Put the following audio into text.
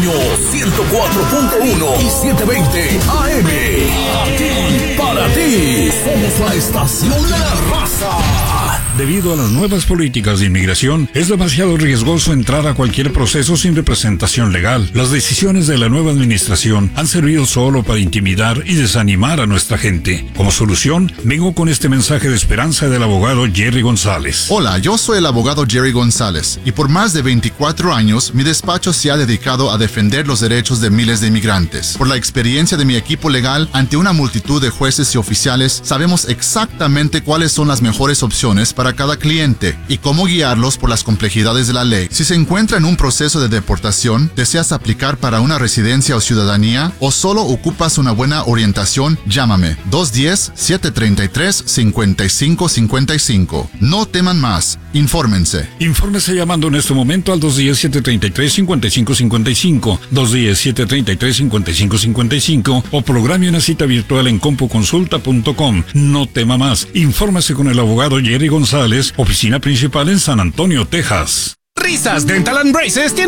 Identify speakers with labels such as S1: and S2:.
S1: Antonio, 104.1 y 720 AM. Aquí para ti somos la estación de la raza.
S2: Debido a las nuevas políticas de inmigración, es demasiado riesgoso entrar a cualquier proceso sin representación legal. Las decisiones de la nueva administración han servido solo para intimidar y desanimar a nuestra gente. Como solución, vengo con este mensaje de esperanza del abogado Jerry González.
S3: Hola, yo soy el abogado Jerry González y por más de 24 años mi despacho se ha dedicado a defender los derechos de miles de inmigrantes. Por la experiencia de mi equipo legal ante una multitud de jueces y oficiales, sabemos exactamente cuáles son las mejores opciones para cada cliente y cómo guiarlos por las complejidades de la ley. Si se encuentra en un proceso de deportación, deseas aplicar para una residencia o ciudadanía o solo ocupas una buena orientación, llámame 210-733-5555. No teman más, infórmense.
S2: Infórmese llamando en este momento al 210-733-5555, 210-733-5555 o programe una cita virtual en compuconsulta.com. No tema más, infórmese con el abogado Jerry González, oficina principal en San Antonio, Texas.
S4: Risas Dental and Braces tiene